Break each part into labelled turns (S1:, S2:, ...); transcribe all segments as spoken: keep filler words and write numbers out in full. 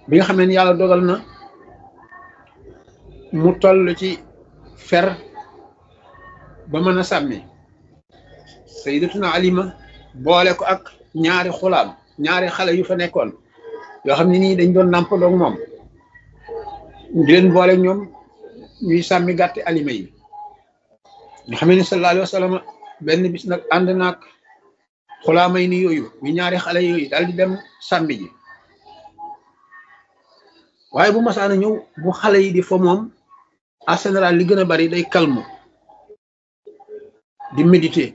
S1: bi nga xamee ni yàlla dogal na mu toll ci fer ba mën a sàmmi, sayyidatuna Alima boole ko ak ñaari xulaam ñaari xale yu fa nekkoon yoo xam ne nii dañ doon nàmpandoog moom, di leen boole ñoom ñuy sàmmi gàtti Alima yi. nga xam ne sallallahu alayhi wa sallam benn bis nag ànd naag xulaamay ni yooyu ñu ñaari xale yooyu daal di dem sàmmi ji. waaye bu masaana ñëw bu xale yi di fa moom en général li gën a bari day calme di méditer.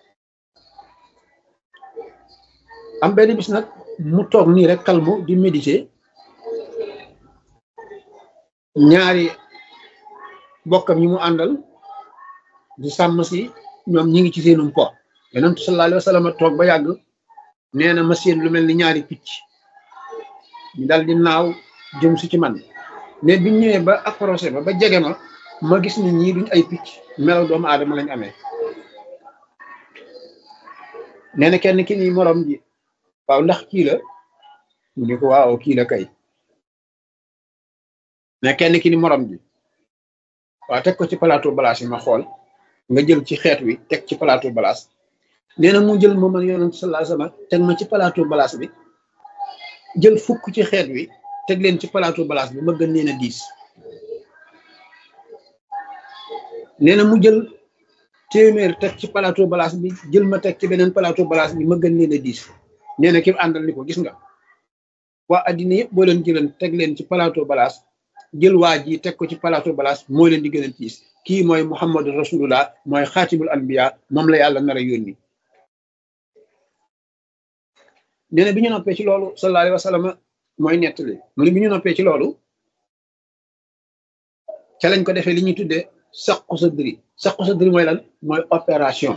S1: am benn bis nag mu toog nii rek calme di méditer, ñaari bokkam yi mu àndal di sàmm si ñoom ñi ngi ci seenum po. yonent sallallahu alayhi wa sallam toog ba yàgg nee na ma seen lu mel ni ñaari picc ñu dal di naaw jëm si ci man, mais biñ ñëwee ba approché ba ba jege ma ma gis ni ñii duñ ay picc, melaw doomu aadama lañ amee. nee na kenn ki ni morom ji waaw ndax kii la, mu ne ko waaw kii la kay. mais kenn ki ni morom ji waaw teg ko ci plateau balaas yi ma xool, nga jël ci xeet wi teg ci plateau balaas. nee na mu jël ma man yonent sallallahu alayhi wasallam teg ma ci plateau balaas bi, jël fukk ci xeet wi teg leen ci plateau balaas bi ma gën leen a diis. nee na mu jël téeméer teg ci plateau balaas bi, jël ma teg ci beneen plateau balaas bi ma gën leen a diis. nee na ki àndal ni ko gis nga waa addina yëpp boo leen jëleen teg leen ci plateau balaas, jël waa ji teg ko ci plateau balaas moo leen di gën a diis. kii mooy Muhammadu Rasulullah, mooy xaatibul anbiya, moom la yàlla nar a yónni. nee na bi ñu noppee ci loolu sallallahu alayhi wa sallam mooy nettali mu ne bi ñu noppee ci loolu ca lañ ko defee li ñuy tuddee saqu sadri. saqu sadri mooy lan? mooy opération.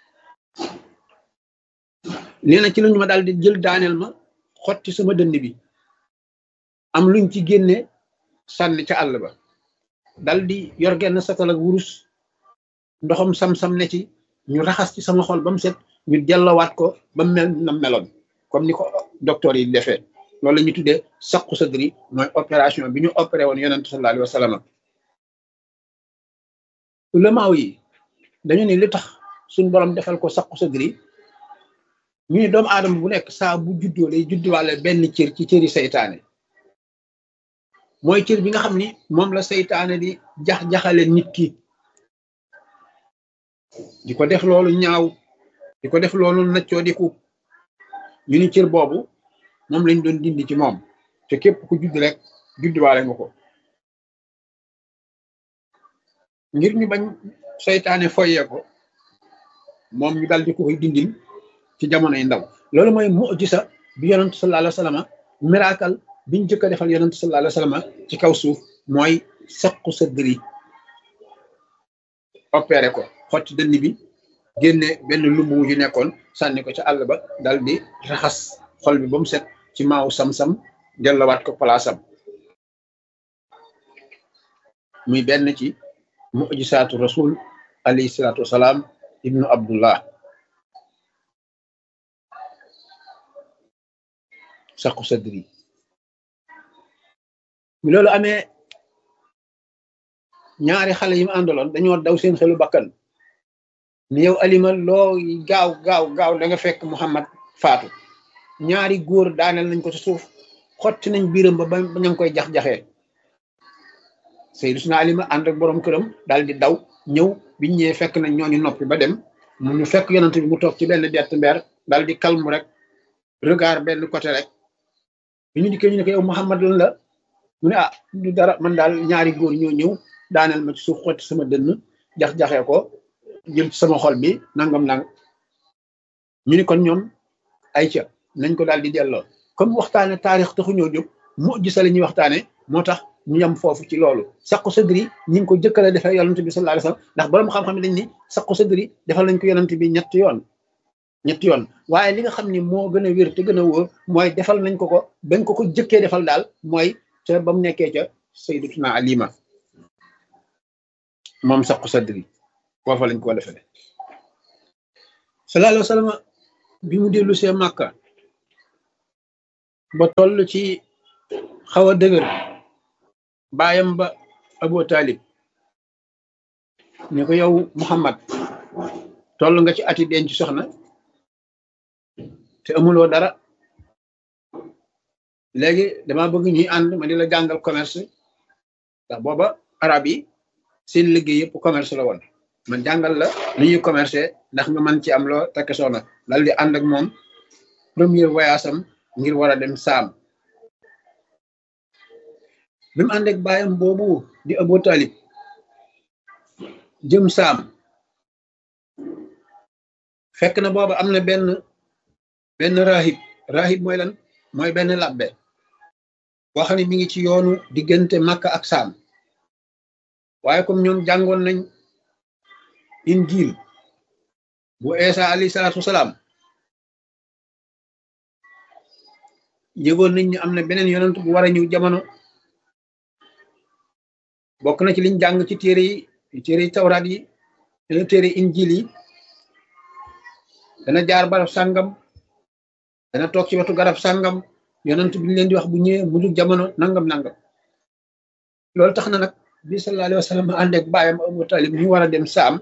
S1: nee na ci lañu ma daal di jël daaneel ma xotti sama dënn bi, am luñ ci génne sànni ca àll ba, dal di yor genn satal ak wurus, ndoxam sam-sam ne ci, ñu raxas ci sama xol ba mu set, ñu dellowaat ko ba mel na meloon comme ni ko docteur yi defee. loolu la ñuy tuddee saqu sadri, mooy opération bi ñu opéré woon yonent sallallahu alayhi wa sallam. ulamaaw yi dañu ne li tax suñ borom defal ko saqu sadri, ñu ne doomu aadama bu nekk saa bu juddoo lay judduwaale benn cër ci cëri seytaane. mooy cër bi nga xam ni moom la seytaane di jax-jaxale nit ki, di ko def loolu ñaaw, di ko def loolu naccoo diku. ñu ni cër boobu moom lañ doon dindi ci moom, te képp ku judd rek judduwaale nga ko. ngir ñu bañ seytaane foyee ko, moom ñu dal di ko koy dindil ci jamonoy ndaw. loolu mooy mu'jiza bi yonent sallallahu alayhi wa sallam, miracle biñ jëkk a defal yonent sallallahu alayhi wa sallam ci kaw suuf, mooy saqu sadri. opéré ko, xotti dënn bi, génne benn lumb wu ñu nekkoon, sànni ko ca àll ba, dal di raxas xol bi ba mu set ci maaw sam-sam, dellowaat ko palaasam. muy benn ci mu'jisaatu rasul alayhi salaatu wasalaam ibnu abdullah. saqu sadri mi loolu amee, ñaari xale yi mu àndaloon dañoo daw seen xelu bakkan ni yow Alima loo gaaw gaaw gaaw da nga fekk Muhammad faatu. ñaari góor daaneel nañ ko ci suuf, xotti nañ biiram ba ba ña ngi koy jax-jaxee. Sayyiduna Alima ànd ak borom këram daal di daw ñëw, biñ ñëwee fekk nañ ñooñu noppi ba dem, mu ñu fekk yonent bi mu toog ci benn dett mbeer, daal di calme rek, regard benn côté rek. bi ñu dikkee ñu ne ko yow Muhammad lan la? mu ne ah du dara, man daal ñaari góor ñoo ñëw daaneel ma ci suuf, xotti sama dënn, jax-jaxee ko, jëm ci sama xol bi nangam nang. ñu ni kon ñoom ay ca nañ ko daal di delloo. comme waxtaane taarix taxu ñoo jóg, mu'jiza la ñuy waxtaane, moo tax ñu yem foofu ci loolu. saqu sadri ñi ngi ko jëkkale defee yonent bi sallallahu alayhi wasallam, ndax borom xam-xam dañ ni saqu sadri defal nañ ko yonent bi ñetti yoon ñetti yoon waaye li nga xam ni moo gën a wér te gën a wóor mooy defal nañ ko ko bañ ko ko jëkkee defal daal mooy ca ba mu nekkee ca sayyidatuna Alima, moom saqu sadri foofa lañ ko defee. sallallahu alayhi wasallam bi mu dellu see Màkka ba toll ci xaw a dëgër baayam ba Abu Talib ne ko yow Muhammad toll nga ci ati denc soxna te amuloo dara léegi dama bëgg ñuy ànd ma di la jàngal commerce ndax booba arab yi seen liggéey yëpp commerce la woon man jàngal la li ñuy commerce ndax nga mën ci am loo takk soxna dal di ànd ak moom premier voyage am ngir war a dem saam bi mu ànd ak baayam boobu di Abu Talib jëm saam fekk na booba am na benn benn rahib rahib mooy lan mooy benn labbe boo xam ne mi ngi ci yoonu diggante Makka ak saam waaye comme ñoom jàngoon nañ injil bu Isa alayhi salaatu wasalaam yëgoon nañ ni am na beneen yonent bu war a ñëw jamono bokk na ci liñ jàng ci téere yi téere yi tawraat yi dana téere injil yi dana jaar barab sàngam dana toog ci wetu garab sàngam yonent bi ñu leen di wax bu ñëwee mu dul jamono nangam nangam loolu tax na nag bi sallallahu alayhi wa sallam ànd ak baayam Abu Talib ñu war a dem saam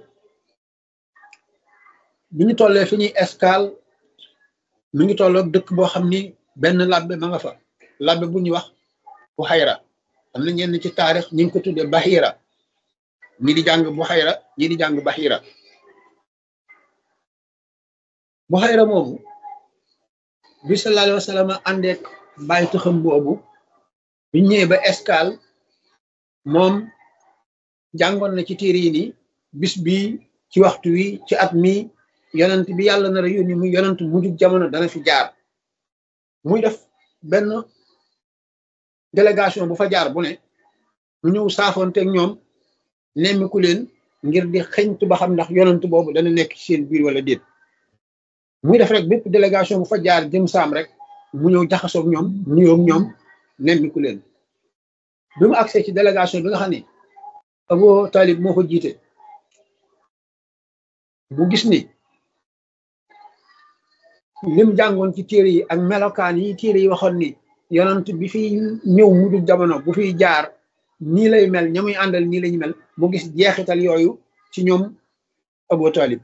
S1: bi ñu tollee fi ñuy escale mi ngi tolloog dëkk boo xam ni benn labbe ma nga fa labbe bu ñuy wax Buhayra am na ñenn ci taarix ñu ngi ko tuddee Bahira ñi di jàng Buhayra ñi di jàng Bahira Buhayra moomu bi sallallahu alayhi wa sallam àndeek bàyyi taxam boobu bi ñëwee ba escale moom jàngoon na ci téere yi ni bis bi ci waxtu wi ci at mi yonent bi yàlla nar a yónni muy yonent mujjug jamono dana fi jaar muy def benn délégation bu fa jaar bu ne mu ñëw saafoonteeg ñoom nemmiku leen ngir di xeñtu ba xam ndax yonent boobu dana nekk ci seen biir wala déet muy def rek bépp délégation bu fa jaar jëm saam rek mu ñëw jaxasoog ñoom nuyoog ñoom nemmiku leen bi mu agsee ci délégation bi nga xam ne Abu Talib moo ko jiite bu gis ni lim jàngoon ci téere yi ak melokaan yi téere yi waxoon ni yonent bi fi ñëw mu dul jamono bu fiy jaar nii lay mel ña muy àndal nii lañu mel mu gis jeexital yooyu ci ñoom Abu Talib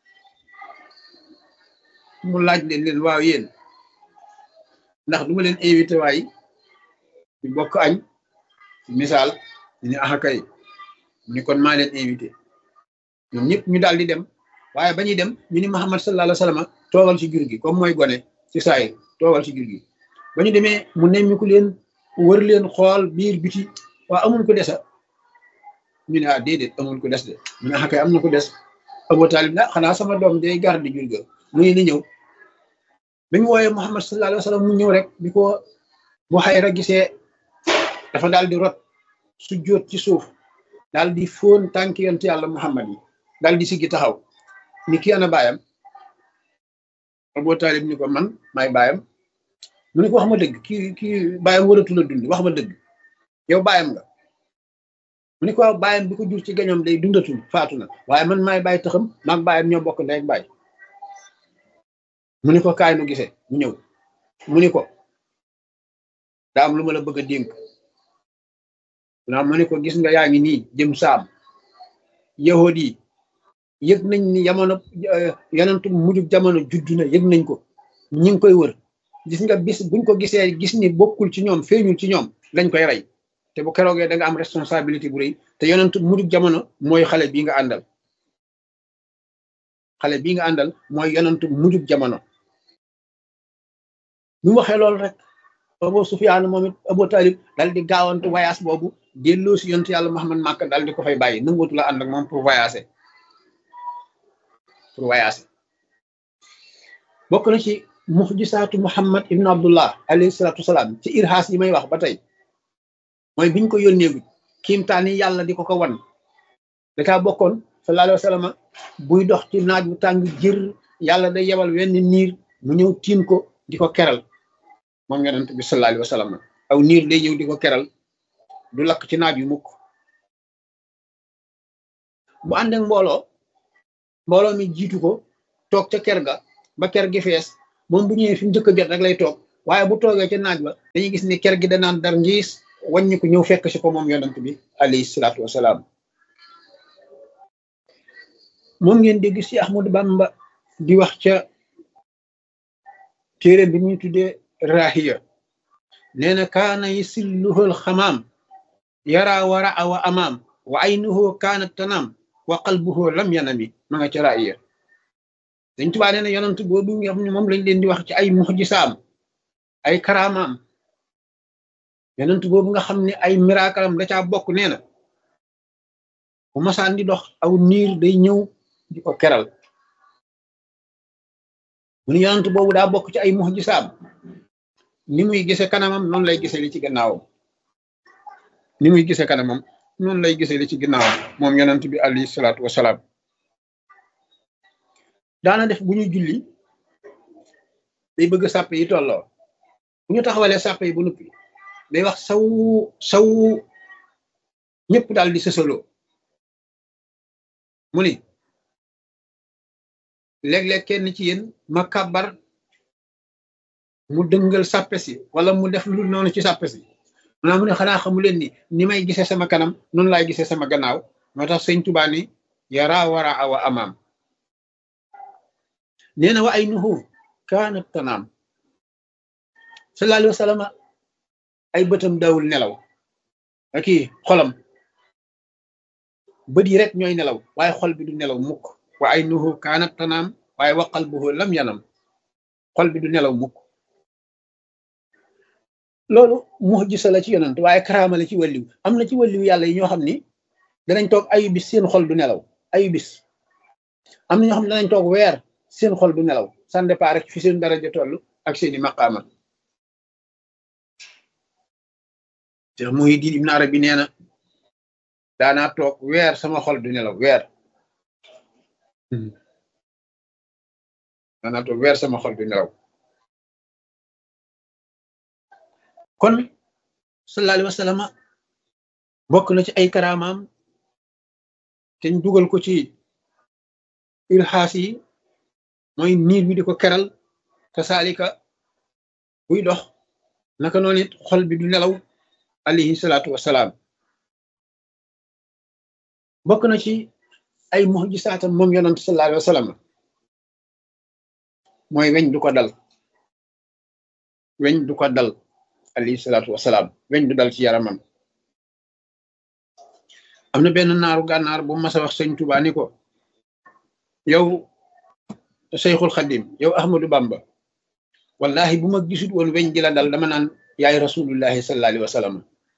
S1: mu laaj leen leen waaw yéen ndax duma leen invité waay ñu bokk añ misaal ñu ne ah kay mu ni kon maa leen invité ñoom ñëpp ñu daal di dem waaye ba ñuy dem ñu ni Muhammad sallallahu alayhi wa sallam toogal ci jur gi comme mooy gone ci saay toogal ci jur gi ba ñu demee mu nemmiku leen wër leen xool biir biti waa amul ko desa ñu ne ah déedéet amul ko des de mu ne ah kay am na ko des Abu Talib na xanaa sama doom day garde jur ga mu ngi ni ñëw bi mu wooyee Muhammad sallallahu alayhi wa sallam mu ñëw rek bi ko Buhayra gisee dafa daal di rot su jóot ci suuf daal di fóon tànki yonent yàlla Muhammad yi daal di siggi taxaw ni kii ana baayam Abu Talib ni ko man maay baayam mu ne ko wax ma dëgg kii kii baayam waratu la dund wax ma dëgg yow baayam nga mu ne ko waaw baayam bi ko jur ci gañoom day dundatul faatu na waaye man maay baay taxam maag baayam ñoo bokk ndey ak baay mu ne ko kaay nu gisee mu ñëw mu ni ko daa am lu ma la bëgg a dénk naa mu ne ko gis nga yaa ngi nii jëm saam yahud yi yëg nañ ni jamono yonentu mujjug jamono juddu na yëg nañ ko ñi ngi koy wër gis nga bis buñ ko gisee gis ni bokkul ci ñoom feeñul ci ñoom dañ koy rey te bu keroogee da nga am responsabilité bu rëy te yonentu mujjug jamono mooy xale bii nga àndal xale bii nga àndal mooy yonentu mujjug jamono bi mu waxee loolu rek Abu Sufyaan moom it Abu Talib dal di gaawantu voyage boobu delloo si yonentu yàlla Muhammad Makka dal di ko fay bàyyi nangootu la ànd ak moom pour voyager pour voyager bokk na ci muxjisaatu Muhammad ibn Abdullah alayhi salaatu wasalaam ci irhaas yi may wax ba tey mooy biñ ko yónneegu kiimtaan yi yàlla di ko ko wan da kaa bokkoon sallallahu alayhi wa sallam buy dox ci naaj bu tàng jër yàlla day yebal wenn niir mu ñëw tiim ko di ko keral moom yonent bi sallallahu alayhi wa sallam aw niir day ñëw di ko keral du lakk ci naaj yu mukk bu ànd ak mbooloo mbooloo mi jiitu ko toog ca ker ga ba ker gi fees moom bu ñëwee fi mu njëkk a jot rek lay toog waaye bu toogee ca naaj ba dañuy gis ni ker gi danaan dar ngiis wàññi ko ñëw fekk si ko moom yonent bi alayhi salaatu wasalaam. moom ngeen dégg si Ahmadu Bamba di wax ca téere bi muy tuddee rahiya nee na kaana yisilluhul xamaam yara wara awa amaam wa aynuhu kaanat tanaam wa qalbuhu lam yanami ma nga ca rahiya. Sëñ Tuubaa nee na yonent boobu nga xam ne moom lañ leen di wax ci ay muxjisaam ay karaamaam yonent boobu nga xam ne ay miraakalam da caa bokk nee na bu masaan di dox aw niir day ñëw di ko keral mu ne yonent boobu daa bokk ci ay muxjisaam ni muy gise kanamam noonu lay gise li ci gannaawam ni muy gise kanamam noonu lay gise li ci gannaawam moom yonent bi alayhi salaatu wasalaam. daana def bu ñuy julli day bëgg sàpp yi tolloo bu ñu taxawalee sàpp yi bu nuppi day wax saw saw ñëpp daal di sësaloo mu ni léeg-léeg kenn ci yéen ma kàbbar mu dëngal sàppe si wala mu def lu noonu ci sàppe si maanaam mu ne xanaa xamu leen ni ni may gisee sama kanam noonu laay gisee sama gannaaw moo tax sëñ Tuubaa ni yara wara awa amaam nee na wa aynuhu kaanat tanaam sallallahu alayhi wa sallam ay bëtam daawul nelaw ak i xolam bët yi rek ñooy nelaw waaye xol bi du nelaw mukk wa aynuhu kaanat tanaam waaye wa qalbuhu lam yanam xol bi du nelaw mukk. loolu mu'jiza la ci yonent waaye karaama la ci wàlliw am na ci wàlliw yàlla yi ñoo xam ni danañ toog ayu bis seen xol du nelaw ayu bis am na ñoo xam ne danañ toog weer seen xol du nelaw ça dépend rek fi seen daraja toll ak seeni maqaama. Cheikh Muhyiddin Ibn Arabi nee na daanaa toog weer sama xol du nelaw weer daanaa toog weer sama xol du nelaw. kon sallallahu alayhi wa sallam bokk na ci ay karaamaam te ñu dugal ko ci ilxaas yi mooy niir bi di ko keral kasaalika buy dox naka noonu it xol bi du nelaw alayhi salaatu wasalaam. bokk na ci ay muxjisaatam moom yonent sallallahu alayhi wa sallam mooy weñ du ko dal weñ du ko dal alayhi salaatu wasalaam weñ du dal ci yaramam. am na benn naaru gànnaar bu mas a wax sëñ Tuubaa ni ko yow Seyxul Xadim yow Ahmadu Bamba wallahi bu ma gisut woon weñ di la dal dama naan yaay rasulullahi sallallahu alayhi wa sallam.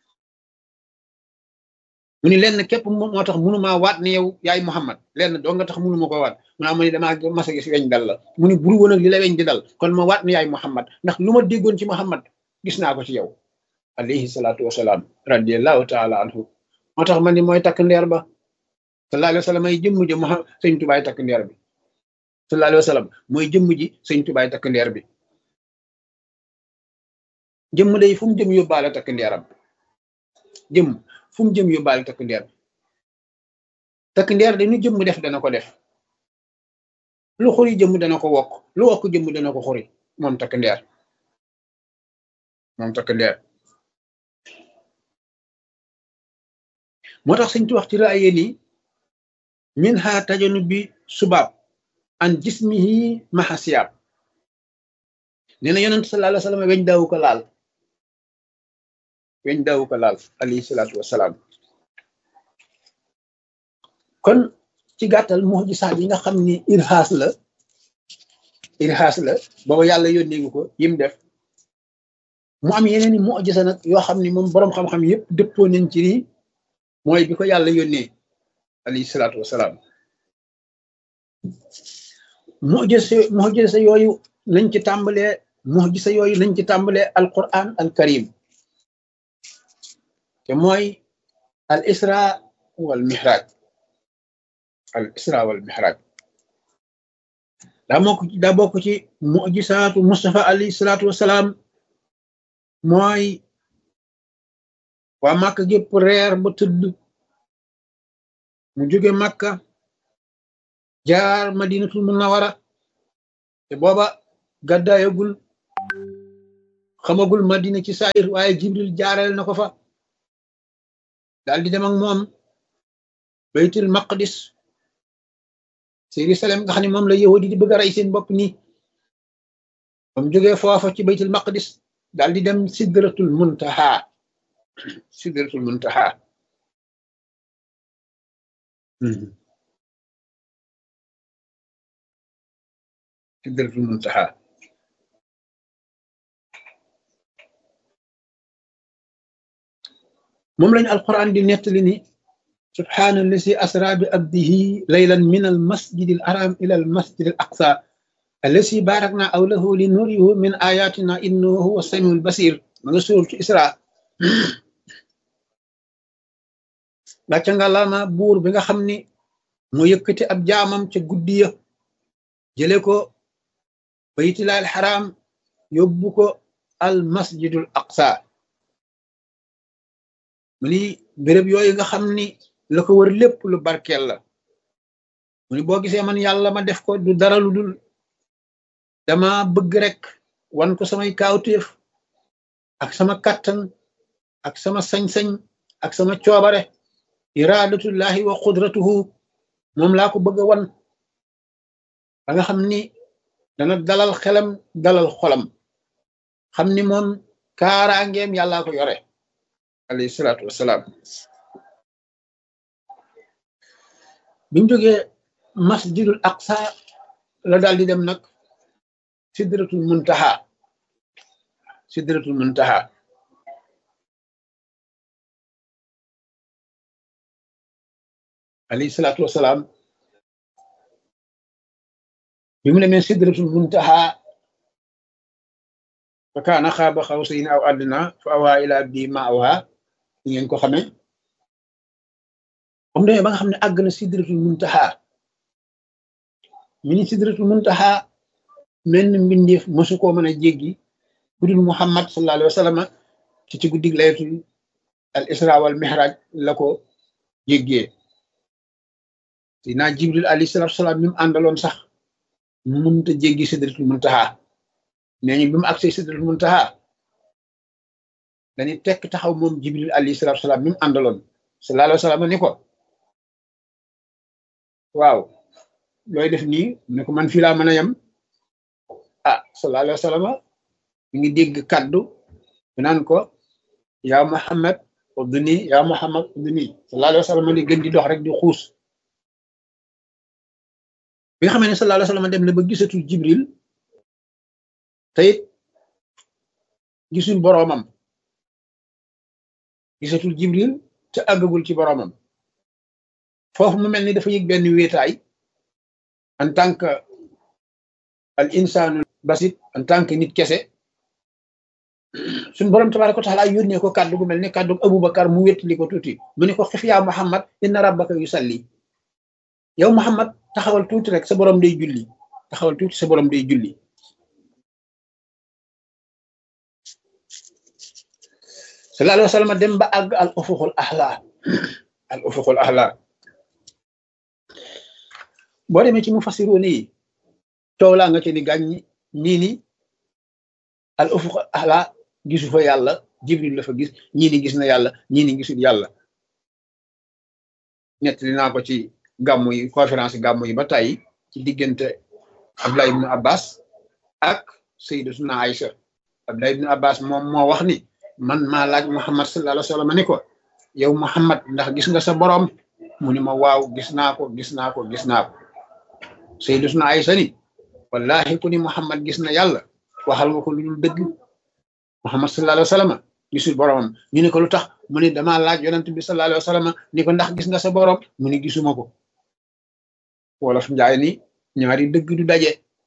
S1: mu ni lenn képp moo tax mënumaa waat ni yow yaay Muhammad lenn doo nga tax mënuma ko waat mu naa ma ni damaa mas a gis weñ dal la mu ni buru woon ak li la weñ di dal kon ma waat ni yaay Muhammad ndax lu ma déggoon ci Muhammad gis naa ko ci yow alayhi salaatu wasalaam radiyallahu taala anhu. moo tax man ni mooy takk ndeer ba sallallahu alayhi wa sallam ay jëmm ji Muhammad sëñ Tubaay takk ndeer bi sallallahu alayhi wa sallam mooy jëmm ji sëñ Tubaay takk ndeer bi. jëmm day fu mu jëm yóbbaale takk ndeeram jëmm fu mu jëm yóbbaale takk ndeer bi takk ndeer dañu jëmm def dana ko def lu xuri jëmm dana ko wokk lu wokk jëmm dana ko xuri moom takk ndeer moom takk ndeer. moo tax sëñ tu wax ci raaye ni min ha tajanu bi subaab an jismihi mahasiyaab nee na yonent sallallahu alayhi wa sallam weñ daawu ko laal weñ daawu ko laal alayhi salaatu wasalaam. kon ci gàttal mu'jisaat yi nga xam ni irhaas la irhaas la booba yàlla yónneegu ko yim def mu am yeneen i mu'jisa nag yoo xam ni moom boroom xam-xam yëpp dëppoo nañ ci ni mooy bi ko yàlla yónnee alayhi salaatu wasalaam. mu'jisa mu'jisa yooyu nañ ci tàmbalee mu'jisa yooyu nañ ci tàmbalee alquran al karim te mooy al isra wal mihraj al isra wal mihraj daa bokk daa bokk ci mu'jisaatu Mustafa alayhi salaatu wasalaam mooy waa Màkka gépp reer ba tëdd mu jóge Màkka jaar Madinatul Munawwara te booba gàddaayagul xamagul Madina ci saayir waaye Jibril jaareel na ko fa daal di dem ak moom baytul maqdis Jérusalem nga xam ne moom la yahudi di bëgg a rey seen bopp nii bam jógee foofa ci baytul maqdis daal di dem sidratul muntaha sidratul muntaha sidratul muntaha moom lañu alquran di nettali ni subhaana allazi asra bi abdihi laylan min al masjid al haram ila al masjid al aqsa allazi barakna awlahu li nurihu min ayatina innahu huwa samiul basir ma nga suuratu isra gàcca nga laama buur bi nga xam ni moo yëkkati ab jaamam ca guddi ya jële ko baytilaal haram yóbbu ko al masjidul aqsa mu ni béréb yooyu nga xam ni la ko wër lépp lu barkeel la mu ni boo gisee man yàlla ma def ko du dara lu dul dama bëgg rek wan ko samay kaawteef ak sama kattan ak sama sañ-sañ ak sama coobare iradatullahi wa qudratuhu moom laa ko bëgg a wan ba nga xam ni dana dalal xelam dalal xolam xam ni moom kaaraangeem yàllaa ko yore alayhi salaatu wassalaam bimu jógee masjidul aqsa la daal di dem nag sidratul muntaha sidratul muntaha alayhi salaatu wassalaam bi mu demee sidratul muntaha fa kaana xaaba xawsayni aw adnaa fa awaa ilaa abdihi maa awhaa ngeen ko xamee am demee ba nga xam ne àgg na sidratul muntaha mi ni sidratul muntaha menn mbindeef mosu koo mën a jéggi ku dul Muhammad sallallahu alayhi wa sallam ci ci guddig laylatul al isra wal mihraj la ko jéggee dinaa Jibril alayhi salaatu salaam mi mu àndaloon sax mënut a jéggi sidratul muntaha nee ñu bi mu agsee sidratul muntaha dañuy tekk taxaw moom Jibril alayhi salaatu salaam mi mu àndaloon sallallahu alayhi wa sallam ni ko waaw looy def nii mu ne ko man fii laa mën a yem ah sallallahu alayhi wa sallam mi ngi dégg kaddu bi naan ko yaa Muhammad udni yaa Muhammad udni sallallahu alayhi wa sallam di gën di dox rek di xuus bi nga xamee ne sallallahu alayhi wa sallam dem na ba gisatul Jibril te it gisul boroomam gisatul Jibril te àggagul ci boroomam foofu mu mel ni dafa yëg benn wéetaay en tant que al insaanu basit en tant que nit kese suñ boroom tabaaraka wa taala yónnee ko kàddu gu mel ni kàddu Abubakar mu wéttali ko tuuti mu ne ko xif yaa Muhammad inna rabbaka yusalli yow Muhammad taxawal tuuti rek sa boroom day julli taxawal tuuti sa boroom day julli sallallahu alayhi wa sallam dem ba àgg al ufuqul ahla al ufuqul ahla boo demee ci mufassiruun yi coow laa nga ci ni gàññi ñii ni al ufuqul ahla gisu fa yàlla Jibril la fa gis ñii ni gis na yàlla ñii ni gisul yàlla nettali naa ko ci gàmmu yi conférence gàmmu yi ba tey ci diggante Abdullah ibn Abbas ak Sayyidatuna Aïcha Abdullah ibn Abbas moom moo wax ni man maa laaj Muhammad sallallahu alayhi wa sallam ni ko yow Muhammad ndax gis nga sa boroom mu ni ma waaw gis naa ko gis naa ko gis naa ko Sayyidatuna Aïcha ni wallahi ku ni Muhammad gis na yàlla waxal nga ko lu dul dëgg Muhammad sallallahu alayhi wa sallam gisul boroomam ñu ne ko lu tax mu ni damaa laaj yonent bi sallallahu alayhi wa sallam ni ko ndax gis nga sa boroom mu ni gisuma ko wolof njaay ni ñaari dëgg du daje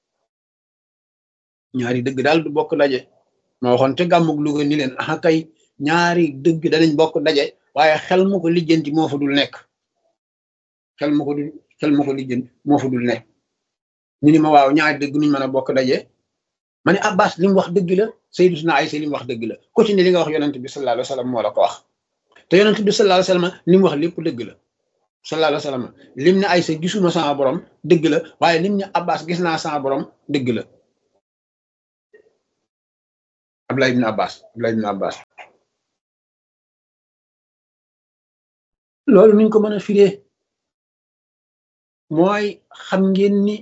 S1: ñaari dëgg daal du bokk daje ma waxoon te gàmmug Louga ni leen ah kay ñaari dëgg danañ bokk daje waaye xel mu ko lijjanti moo fa dul nekk xel mu ko dul xel mu ko lijjanti moo fa dul nekk ñu ni ma waaw ñaari dëgg nuñ mën a bokk daje ma ne Abbas li mu wax dëgg la Sayyidatuna Aïcha li mu wax dëgg la ku ci ne li nga wax yonent bi sallallahu alayhi wa sallam moo la ko wax te yonent bi sallallahu alayhi wa sallam li mu wax lépp dëgg la sallallahu alayhi wa sallam lim ne Aïcha gisuma sama borom dëgg la waaye lim ne Abbas gis naa sama borom dëgg la Abdullah ibn Abbas Abdullah ibn Abbas loolu niñ ko mën a firee mooy xam ngeen ni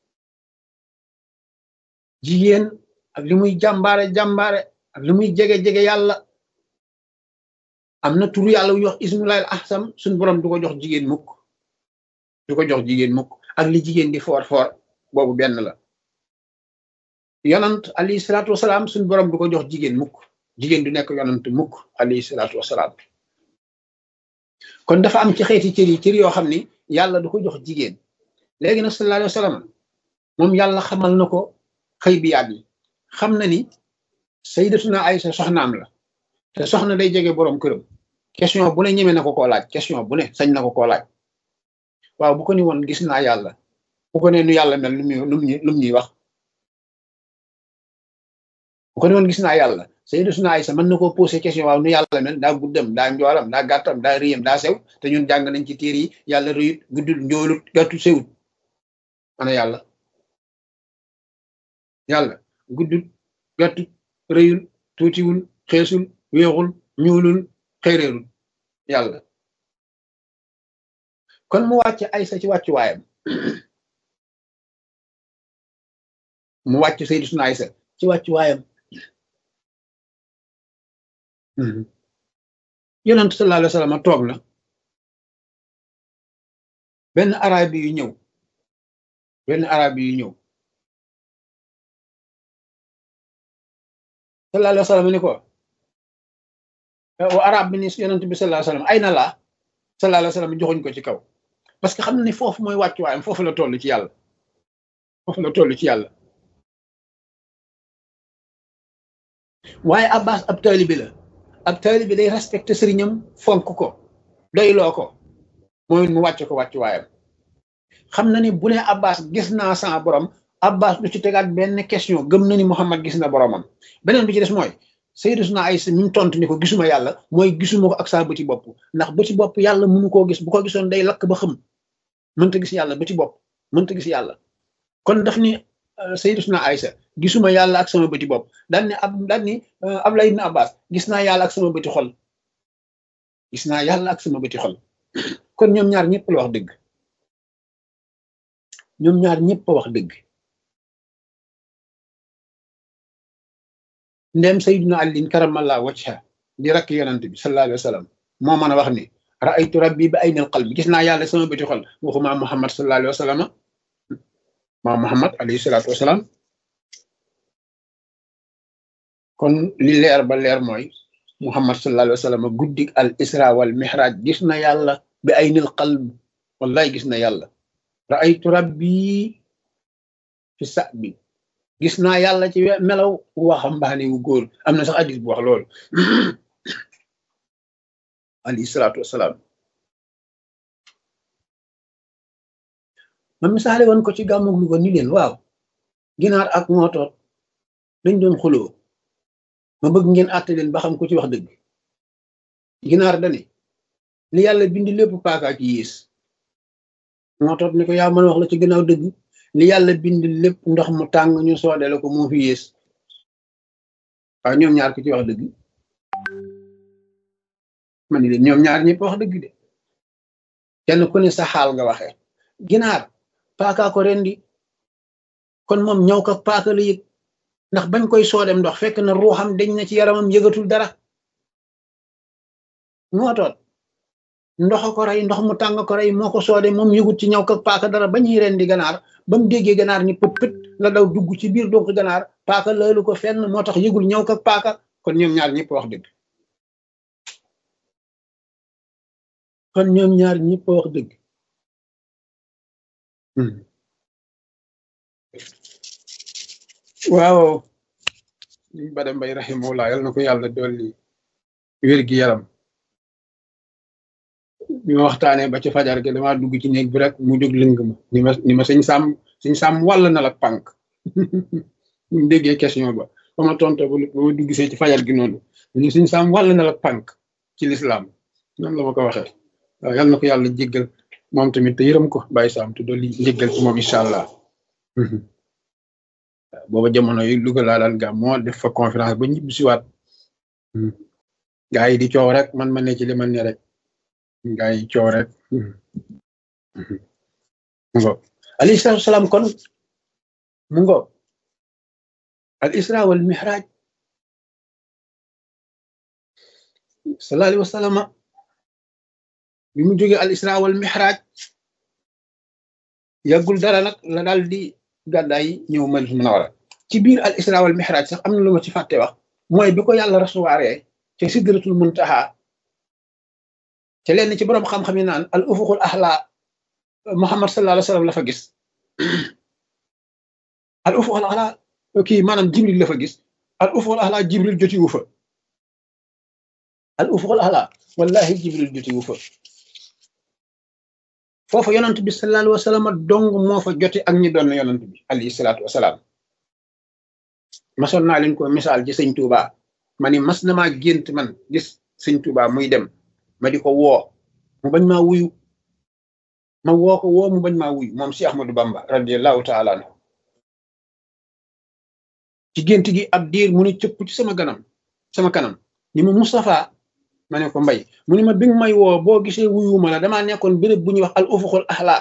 S1: jigéen ak li muy jàmbaare jàmbaare ak li muy jege jege yàlla am na turu yàlla wu ñuy wax ismullahil ahsam suñ borom du ko jox jigéen mukk du ko jox jigéen mukk ak li jigéen di foor foor boobu benn la yonant alayhi salaatu wasalaam suñ borom du ko jox jigéen mukk jigéen du nekk yonant mukk alayhi salaatu wasalaam kon dafa am ci xeeti cër yi cër yoo xam ni yàlla du ko jox jigéen léegi nag sallallahu alayhi wa sallam moom yàlla xamal na ko xëy bi yaat yi xam na ni sayyidatuna Aysa soxnaam la te soxna day jege borom këram question bu ne ñeme na ko koo laaj question bu ne sañ na ko koo laaj waaw bu ko ni woon gis naa yàlla bu ko ne nu yàlla mel lu muy lu mu lu mu ñuy wax bu ko ni woon gis naa yàlla sayyidatuna Aysa mën na koo posé question waaw nu yàlla mel daa guddam daa njoolam daa gàttam daa riyam daa sew te ñun jàng nañ ci téere yi yàlla rëyut guddul njoolut gàttu sewut ana yàlla yàlla guddul gàttut rëyul tuutiwul xeesul weexul ñuulul xeereerul yàlla kon mu wàcc Aysa ci wàccu waayam mu wàcc sayyidatuna Aysa ci wàccu waayam yonent sallallahu alayhi wa sallam toog na benn arabi yu ñëw benn arabi yu ñëw sallallahu alayhi wa sallam ni ko wa arab bi ni yonent bi sallallahu alayhi wa sallam ay na laa sallallahu alayhi wa sallam joxuñ ko ci kaw parce que xam na ni foofu mooy wàccuwaayam foofu la toll ci yàlla foofu la toll ci yàlla waaye Abbas ab taalibe la ab taalibe day respecté sëriñam fonk ko doyloo ko mooy mu wàcc ko wàccuwaayam xam na ni bu ne Abbas gis naa sama borom Abbas du ci tegaat benn question gëm na ni Muhammad gis na boromam beneen bi ci des mooy sayyidatuna Aysa mi tontu ni ko gisuma yàlla mooy gisuma ko ak saa bëti bopp ndax bëti bopp yàlla mënu koo gis bu ko gisoon day lakk ba xam mënta gis yàlla bëti bopp mënta gis yàlla kon daf ni sayyidatuna Aysa gisuma yàlla ak sama bëti bopp daan ni ab daan ni Abdullah ibn Abbas gis naa yàlla ak sama bëti xol gis naa yàlla ak sama bëti xol kon ñoom ñaar ñëpp la wax dëgg ñoom ñaar ñëpp a wax dëgg ndem sayyiduna Ali karamallahu wajha di rakk yonent bi sallallahu alayhi wa sallam moo mën a wax ni ra'aytu rabbi bi aynil qalbi gis naa yàlla sama bëti xol waxuma Muhammad sallallahu alayhi wa sallam ma Muhammad alayhi salaatu wa salaam kon li leer ba leer mooy Muhammad sallallahu alayhi wa sallam guddik al isra wal mihraj gis na yàlla bi aynil qalb wallahi gis na yàlla ra'aytu rabbi fi sa'bi gis naa yàlla ci melaw waxambaane wu góor am na sax hadis bu wax loolu alayhi salaatu wasalaam ma misaale woon ko ci gàmmug lu ko ni leen waaw ginaar ak mootoot dañ doon xuloo ma bëgg ngeen àtte leen ba xam ko ci wax dëgg ginaar dane li yàlla bind lépp paaka ci yées mootoot ni ko yaa mën a wax la ci gannaaw dëgg li yàlla bind lépp ndox mu tàng ñu soodee ko moo fi yées waaw ñoom ñaar ko ci wax dëgg ma ni leen ñoom ñaar ñëpp wax dëgg de kenn ku ne sa xaal nga waxee ginaar paaka ko rendi kon moom ñëw ko paaka la yëg ndax bañ koy soodem ndox fekk na ruuxam dañ na ci yaramam yëgatul dara mootoot ndox ko rey ndox mu tàng ko rey moo ko soode moom yëgut ci ñëw ko paaka dara ba ñuy rendi ganaar ba mu déggee ganaar ni pët pët la daw dugg ci biir donc ganaar paaka laalu ko fenn moo tax yëgul ñëw ko paaka kon ñoom ñaar ñëpp wax dëgg kon ñoom ñaar ñëpp wax dëgg waaw liñ Bada Mbay rahimahullah yal na ko yàlla dolli wér gi yaram bi ma waxtaanee ba ci fajar gi dama dugg ci néeg bi rek mu jóg lëng ma ni ma ni ma sëñ sàmm sëñ sàmm wàll na la pànk mu déggee question ba ba ma tonto ba ma dugg see ci fajar gi noonu ñu sëñ sàmm wàll na la pànk ci lislaam noonu la ma ko waxee waaw yal na ko yàlla jéggal moom tamit te yërëm ko bàyyi saam te dolli jéggal ci moom incha allah booba jamono yi Louga laa daan gàmmoo def fa conférence ba ñibbi siwaat gaa yi di coow rek man ma ne ci li man ne rek gaa yi coow rek mu ngo alayhi salaatu wasalaam kon mu ngo al isra wal mihraj sallallahu alayhi wa sallam bi mu jógee al isra wal mihraj yàggul dara nag la daal di gàddaay ñëw Madina Munawwara ci biir al isra wal mihraj sax am na lu ma ci fàtte wax mooy bi ko yàlla rasuwaaree ca sidratul muntaha ca lenn ci boroom xam-xam yi naan al ufuqul ahla Muhammad sallallahu alayhi wa sallam la fa gis al ufuqul ahla kii maanaam Jibril la fa gis al ufuqul ahla Jibril jotiwu fa al ufuqul ahla wallahi Jibril jotiwu fa foofa yonent bi sallallahu alayhi wa sallam dong moo fa jote ak ñi doon yonent bi alayhi salaatu wasalaam masoon naa leen ko misaal ci sëñ Touba ma ni mas na maa gént man gis sëñ Touba muy dem ma di ko woo mu bañ maa wuyu ma woo ko woo mu bañ maa wuyu moom Cheikh Ahmadou Bamba radiyallahu taala anhu ci gént gi ab diir mu ne cëpp ci sama ganam sama kanam ni ma Moustapha ma ne ko mbay mu ni ma bi nga may woo boo gisee wuyuma la damaa nekkoon béréb bu ñuy wax al ufuqul ahla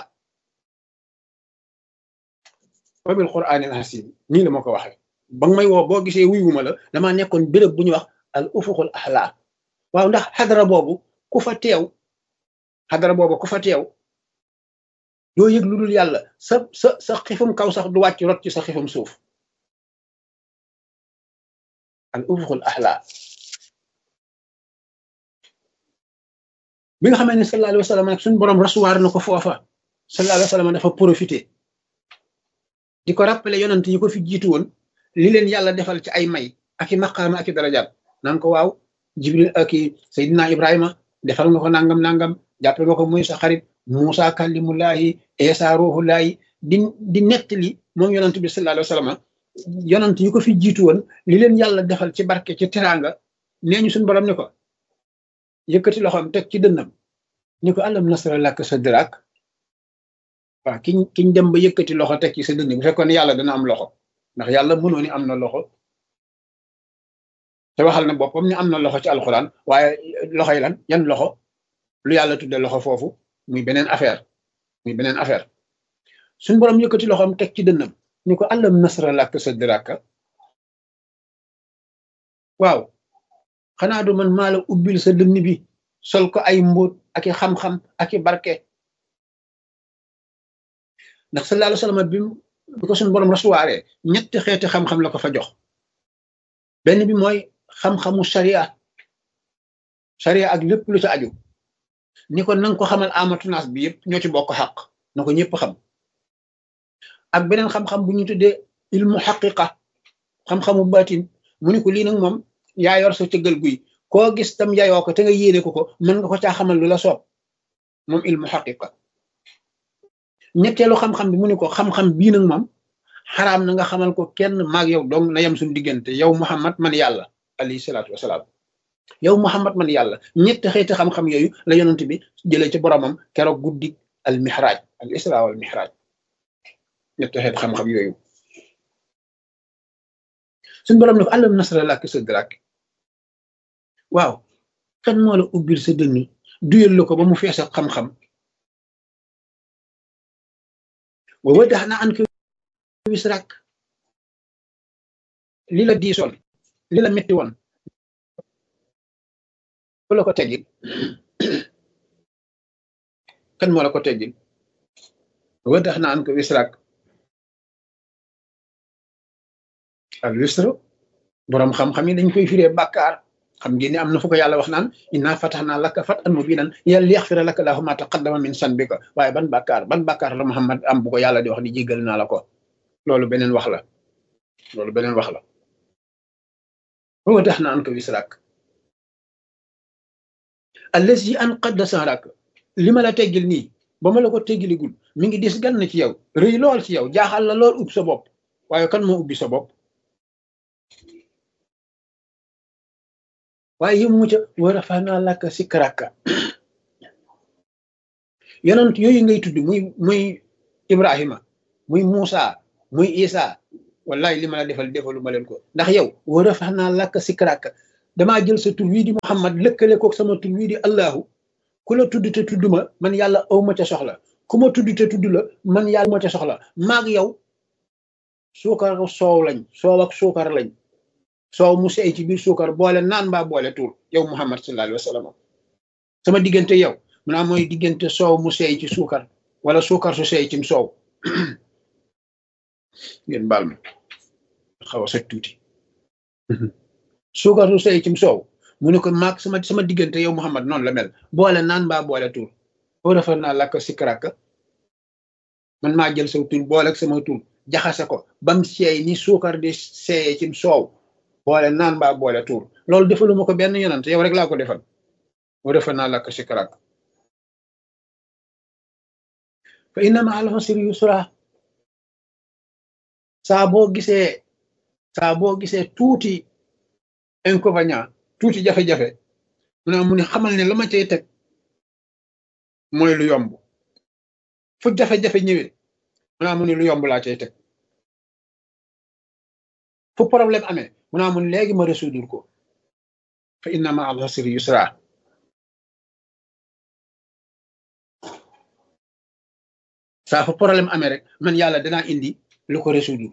S1: wa bil qur'anil hasim nii la ma ko waxee ba nga may woo boo gisee wuyuma la damaa nekkoon béréb bu ñuy wax al ufuqul ahla waaw ndax xadara boobu ku fa teew xadara boobu ku fa teew doo yëg lu dul yàlla sa sa sa xifum kaw sax du wàcc rot ci sa xifum suuf al ufuqul ahla bi nga xamee ne sallallahu alayhi wa sallam nag suñu borom rasuwaar na ko foofa sallallahu alayhi wa sallam dafa profité di ko rappelé yonent yi ko fi jiitu woon li leen yàlla defal ci ay may ak i maqaama ak i darajaat naan ko waaw Jibril ak i Seydina Ibrahima defal nga ko nangam nangam jàppe nga ko muy sa xarit Muusa kallimullahi Isa ruhullahi di di nettali moom yonent bi sallallahu alayhi wa sallam yonent yi ko fi jiitu woon li leen yàlla defal ci barke ci teraanga nee ñu suñu borom ne ko yëkkati loxoom teg ci dënnam ni ko alam nasra laka sadrak waaw kiñ kiñ dem ba yëkkati loxo teg ci sa dënn bu fekkoon yàlla dana am loxo ndax yàlla mënoo ni am na loxo te waxal na boppam ni am na loxo ci alxuraan waaye loxo yi lan yan loxo lu yàlla tudde loxo foofu muy beneen affaire muy beneen affaire suñ borom yëkkati loxoom teg ci dënnam ni ko alam nasra laka sadrak waaw xanaa du man maa la ubbil sa dënn bi sol ko ay mbóot ak i xam-xam ak i barke ndax sallallahu alayhi wa sallam bi bi ko suñu borom rasuwaaree ñetti xeeti xam-xam la ko fa jox benn bi mooy xam-xamu sharia sharia ak lépp lu ca aju ni ko nanga ko xamal amatunaas bi yëpp ñoo ci bokk xaq na ko ñëpp xam ak beneen xam-xam bu ñu tuddee ilmu xaqiqa xam-xamu baatin mu ni ko lii nag moom yaa yor sa cëggal guy koo gis tam yayoo ko te nga yéene ko ko mën nga ko caa xamal lu la soob moom ilmu xaqiqa ñetteelu xam-xam bi mu ni ko xam-xam bii nag moom xaraam na nga xamal ko kenn maag yow dong na yem suñu diggante yow Muhammad man yàlla alayhi salaatu wasalaam yow Muhammad man yàlla ñetti xeeti xam-xam yooyu la yonent bi jëlee ci boromam keroog guddi al mihraj al isra wal mihraj ñetti xeeti xam-xam yooyu suñu borom ne ko alam nasra laka sadrak waaw kan moo la ubbil sa dënn duyal la ko ba mu fees ak xam-xam wa wada'na anka wisrak li la diisoon li la metti woon ku la ko teggil kan moo la ko teggil wa wada'na anka wisrak al wisru boroom xam-xam yi dañ koy firee bàkkaar xam ngeen ni am na fu ko yàlla wax naan inna fatahna laka fathan mubinan liyaghfira laka lahu ma taqaddama min sanbika waaye ban bàkkaar ban bàkkaar la Muhammad am bu ko yàlla di wax ni jéggal naa la ko loolu beneen wax la loolu beneen wax la wa wada'na anka wisrak allazi anqadda sahrak li ma la teggil nii ba ma la ko teggiligul mi ngi dis gan na ci yow rëy lool ci yow jaaxal la lool ub sa bopp waaye kan moo ubbi sa bopp waaye yëmu mu ca wa rafa'na laka zikraka yonent yooyu ngay tudd muy muy Ibrahima muy Moussa muy Isa wallahi li ma la defal defalu ma leen ko ndax yow wa rafaxnaa laka sikraka damaa jël sa tur wii di Muhammad lëkkale koog sama tur wii di Allahu ku la tudd te tudd ma man yàlla aw ma ca soxla ku ma tudd te tudd la man yàlla ma ca soxla maag yow suukar soow lañ soow ak suukar lañ soow mu seey ci biir suukar boole naan mbaa boole tuur yow Muhammad sallallahu alayhi wa sallam sama diggante yow mu naa mooy diggante soow mu seey ci suukar wala suukar su seey cim soow ngeen baal ma xaw a soj tuuti suukar su seey cim soow mu ne ko maag sama sama diggante yow Muhammad noonu la mel boole naan mbaa boole tuur boo defar naa lakk sikraka man maa jël saw tur boole ak sama tur jaxase ko bam seey ni suukar di seeyee cim soow boole naan mbaa boole tuur loolu defaluma ko benn yonent yow rek laa ko defal boo defar naa lakk sikraka fa inna ma'al usri yusra saa boo gisee saa boo gisee tuuti inconvénient tuuti jafe-jafe mu ne mu ne xamal ne la ma cay teg mooy lu yomb fu jafe-jafe ñëwee mu ne mu ne lu yomb laa cay teg fu problème amee mu ne mu ne léegi ma résoudre ko fa inna ma'al usri yusra saa fu problème amee rek man yàlla danaa indi lu ko résoudre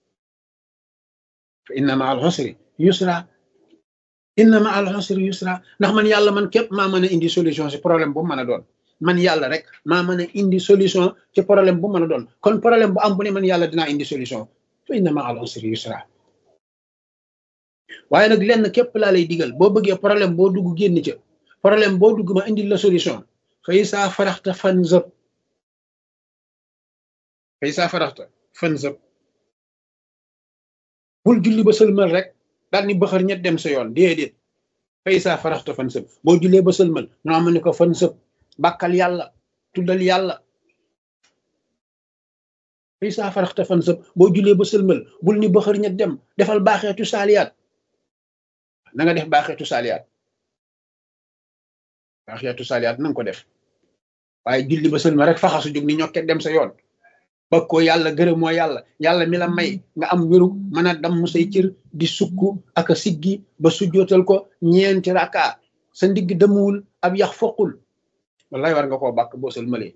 S1: fa inna ma'al usri yusra inna ma'al usri yusra ndax man yàlla man képp maa mën a indi solution ci problème bu mën a doon man yàlla rek maa mën a indi solution ci problème bu mën a doon kon problème bu am bu ne man yàlla dinaa indi solution fa inna ma'al usri yusra waaye nag lenn képp laa lay digal boo bëggee problème boo dugg génn ca problème boo dugg ma indi la solution fa izaa faraxta fanzab fa izaa faraxta fanzab bul julli ba sëlmal rek daal ni bëxër ñett dem sa yoon déedéet fa izaa faraxta fansab boo jullee ba sëlmal noo am ne ko fansab bàkkal yàlla tuddal yàlla fa izaa faraxta fansab boo jullee ba sëlmal bul ni bëxër ñett dem defal baaxeetu saaliyaat na nga def baaxeetu saaliyaat baaxeetu saaliyaat na nga ko def waaye julli ba sëlmal rek faxasu jóg ni ñokket dem sa yoon ba ko yàlla gërëm moo yàlla yàlla mi la may nga am wéru mën a damm say cër di sukk ak a siggi ba sujjootal ko ñeenti raka sa ndigg demuwul ab yax foqul wallahi war nga koo bàkk boo sëlmalee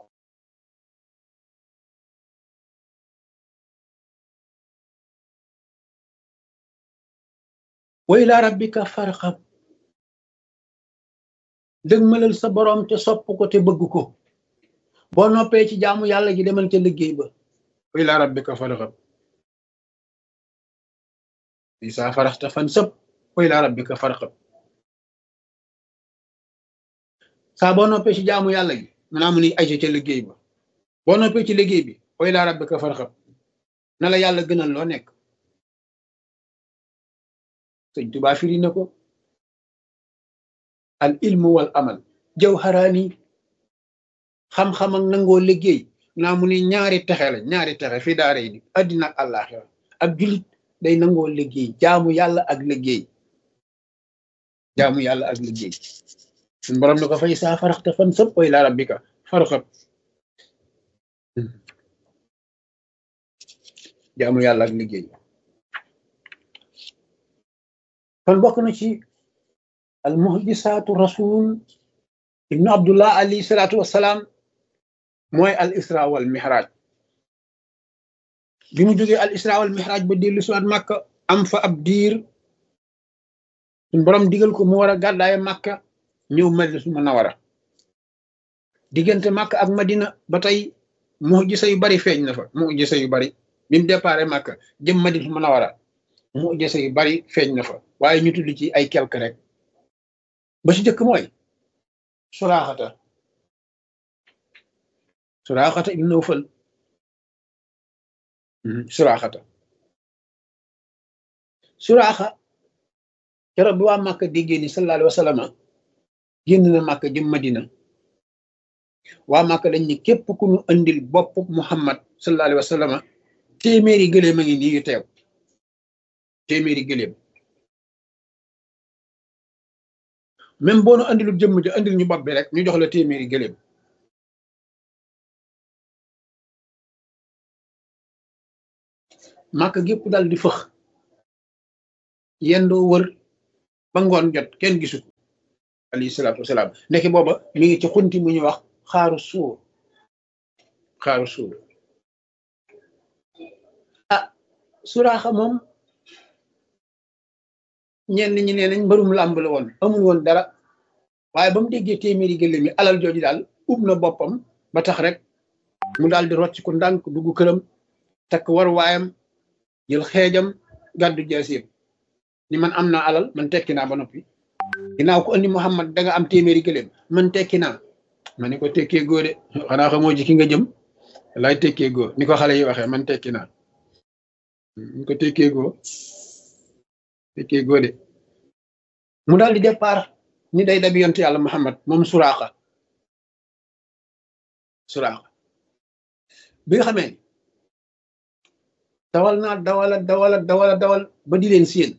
S1: wa ila rabbika farxab dëgmalal sa borom te sopp ko te bëgg ko boo noppee ci jaamu yàlla gi demal ca liggéey ba wa ila rabbika farxab izaa faraxta fansab wa ila rabbika farxab saa boo noppee ci jaamu yàlla gi manaa mu ni ay ca liggéey ba boo noppee ci liggéey bi wa ila rabbika farxab na la yàlla gënal loo nekk sëñ Tuubaa firi na ko al ilmu wal amal jawharaani xam-xam ak nangoo liggéey naa mu ni ñaari texe la ñaari texe fi daara yi addina ak àllaaxira ak jullit day nangoo liggéey jaamu yàlla ak liggéey jaamu yàlla ak liggéey suñ borom ne ko fa izaa faraxta fansab wa ilaa rabbika farxab jaamu yàlla ak liggéey kon bokk na ci al muhjisaatu rasul ibnu abdullah alayhi salaatu wassalaam mooy al isra wal mihraj bi mu jógee al isra wal mihraj ba dellu siwaat màkka am fa ab diir suñ borom digal ko mu war a gàddaaye màkka ñëw madina munawara diggante màkka ak madina ba tey muhjisa yu bari feeñ na fa muhjisa yu bari bi mu déparé màkka jëm madina munawara muhjisa yu bari feeñ na fa waaye ñu tudd ci ay quelque rek ba ci jëkk mooy suraaxata suraaxata ibn Nawfal suraaxata suraaxa keroog bi waa Màkka déggee ni sallallahu alayhi wa sallam génn na Màkka jëm Madina waa Màkka dañ ni képp ku ñu andil bopp Muhammad sallallahu alayhi wa sallam téeméeri gëléem a ngi nii yu teew téeméeri gëléem même boo nu andilul jëmm ji andil ñu bopp bi rek ñu jox la téeméeri gëléem màkk gépp dal di fëx yendoo wër ba ngoon jot kenn gisu ko alayhi salaatu wasalaam ndeke booba mi ngi ci xunti mu ñuy wax xaaru suur xaaru suur ah suraaxa moom ñenn ñi nee nañ mbërum làmb la woon amul woon dara waaye ba mu déggee téeméeri gëléem yi alal jooju daal ub na boppam ba tax rek mu daal di rocc ko ndànk dugg këram takk war waayam jël xeejam gàddu jaasiir ni man am naa alal man tekki naa ba noppi ginnaaw ko andi Muhammad da nga am téeméeri gëléem man tekki naa ma ni ko tekkee góo de xanaa xamoo ji ki nga jëm laay tekkee góo ni ko xale yi waxee man tekki naa ni ko tekkee góo tekkee góo de mu daal di départ ni day dabi yonte yàlla Muhammad moom suraaxa suraaxa bi nga xamee dawal naa dawala dawala dawala dawal ba di leen séen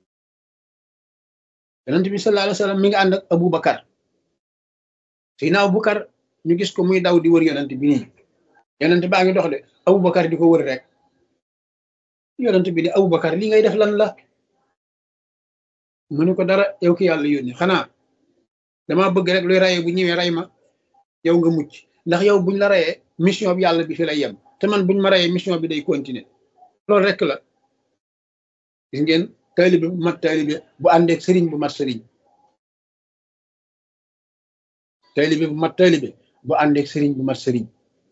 S1: yonent bi sallallahu alayhi wa sallam mi ngi ànd ak Abu Bakar Seydina Abu Bakar ñu gis ko muy daw di wër yonent bi nii yonent baa ngi dox de Abu Bakar di ko wër rek yonent bi di Abu Bakar li ngay def lan la mu ne ko dara yow ki yàlla yónni xanaa dama bëgg rek luy rayee bu ñëwee ray ma yow nga mucc ndax yow buñ la rayee mission bi yàlla bi fi lay yem te man buñ ma rayee mission bi day continuer loolu rek la gis ngeen taalibe bu mat taalibe bu àndeek sëriñ bu mat sëriñ taalibe bu mat taalibe bu àndeek sëriñ bu mat sëriñ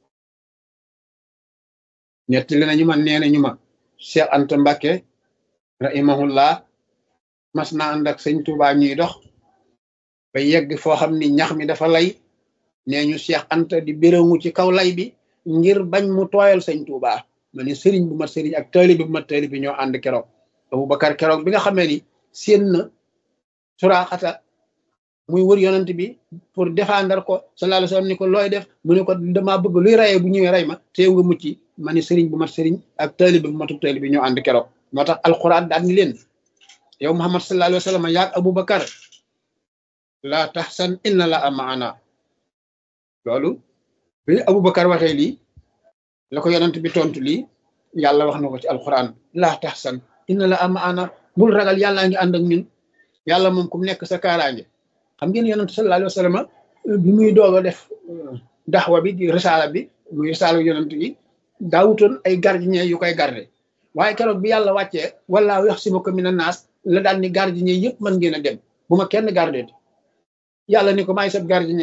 S1: ñettali nañu ma nee nañu ma Cheikh Anta Mbacke rahimahullah mas na ànd ak sëñ Touba ñuy dox ba yegg foo xam ni ñax mi dafa lay nee ñu Cheikh Anta di béréngu ci kaw lay bi ngir bañ mu tooyal sëñ Touba ma ne sëriñ bu mat sëriñ ak taalibe bu mat taalibe ñoo ànd keroog Aboubacar keroog bi nga xamee ni séen na suraaxata muy wër yonent bi pour défendre ko sallallahu alayhi wasallam ni ko looy def mu ne ko dama bëgg luy rayee bu ñëwee ray ma te yow nga mucc ma ne sëriñ bu mat sëriñ ak taalibe bu matu taalibe ñoo ànd keroog moo tax alquran daal ni leen yow Muhammad sallallahu alayhi wasallam yaag Aboubacar laa tahzan inna la maana loolu bi Aboubacar waxee lii la ko yonent bi tontu lii yàlla wax na ko ci alquran laa tahzan inna la maana bul ragal yàllaa ngi ànd ak ñun yàlla moom ku nekk sa kaaraange xam ngeen yonent sallallahu alayhi wasallam bi muy doog a def daxwa bi di risaala bi muy risaala yonent yi daawutoon ay gardien yu koy garde waaye keroog bi yàlla wàccee wala yaxsimuka mina naas la daal ni gardien yëpp mën ngeen a dem bu ma kenn gardé yàlla ni ko maay sab gardien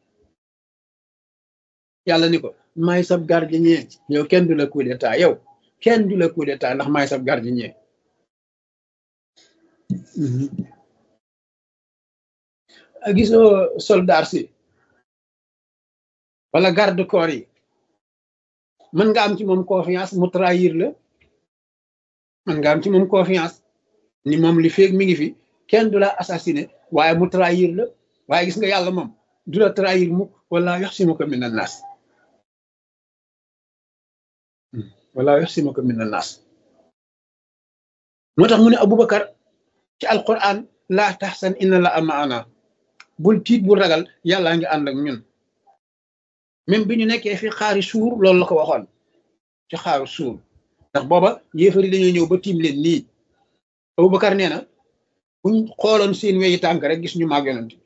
S1: yàlla ni ko maay sab gardien yow kenn du la coup d'état yow kenn du la coup d'état ndax maay sab gardien gisoo soldat si wala garde corps yi mën nga am ci moom confiance mu trahir la mën nga am ci moom confiance ni moom li feeg mi ngi fi kenn du la assassiné waaye mu trahir la waaye gis nga yàlla moom du la trahir mukk wala yaxsimuka mina naas wala yaxsimuka mina naas moo tax mu ne Aboubacar ci alquran laa tahzan inna la maana bul tiit bul ragal yàllaa ngi ànd ak ñun même bi ñu nekkee fi xaari suur loolu la ko waxoon ci xaaru suur ndax booba yéefari dañoo ñëw ba tiim leen nii Aboubacar nee na buñ xooloon seen weyi tànk rek gis ñu maag yonent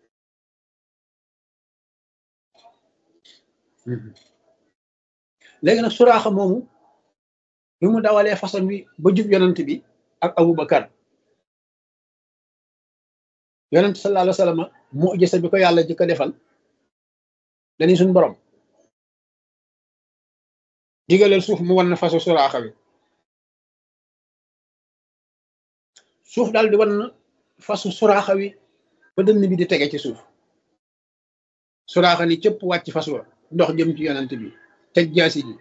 S1: léegi nag suraaxa moomu bi mu dawalee façon bi ba jub yonent bi ak Aboubacar yonent sallallahu alayhi wasallam mu'jiza bi ko yàlla jëkk a defal dañuy suñ borom digaleel suuf mu wan na fasu suraaxa bi suuf daal di wan na fasu suraaxa wi ba dënn bi di tege ci suuf suraaxa ni cëpp wàcc fas wa ndox jëm ci yonent bi teg jaasi ji